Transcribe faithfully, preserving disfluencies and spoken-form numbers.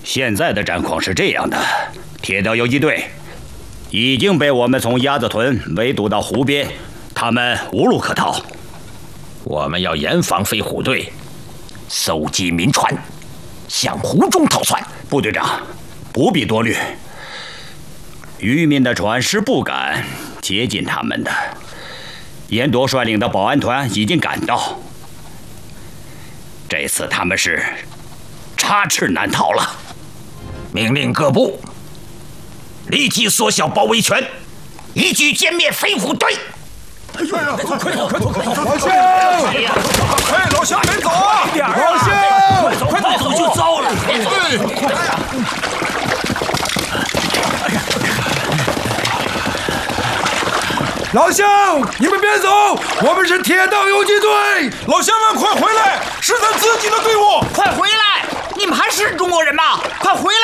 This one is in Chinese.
现在的战况是这样的，铁道游击队已经被我们从鸭子屯围堵到湖边，他们无路可逃。 我们要严防飞虎队，搜集民船，向湖中逃窜。 部队长，不必多虑，渔民的船是不敢接近他们的。严铎率领的保安团已经赶到，这次他们是插翅难逃了。 命令各部立即缩小包围圈，一举歼灭飞虎队。 哎呦呀！快走，快走，快走！老乡，哎，老乡，别走啊！老乡， 快走，走就糟了。 哎，老乡，你们别走，我们是铁道游击队。老乡们，快回来，是咱自己的队伍。 快回来！你们还是中国人吗？快回